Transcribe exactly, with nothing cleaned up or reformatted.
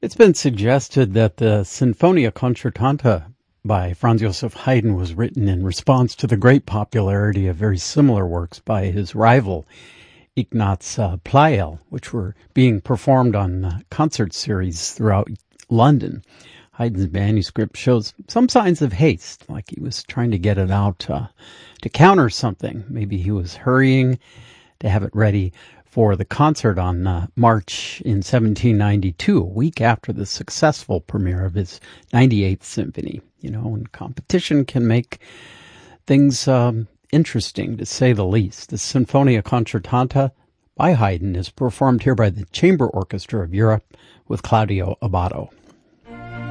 It's been suggested that the Sinfonia Concertanta by Franz Joseph Haydn was written in response to the great popularity of very similar works by his rival, Ignaz uh, Pleyel, which were being performed on uh, concert series throughout London. Haydn's manuscript shows some signs of haste, like he was trying to get it out uh, to counter something. Maybe he was hurrying to have it ready for the concert on uh, March in seventeen ninety-two, a week after the successful premiere of his ninety-eighth Symphony. You know, and competition can make things um, interesting, to say the least. The Sinfonia Concertanta by Haydn is performed here by the Chamber Orchestra of Europe with Claudio Abbado.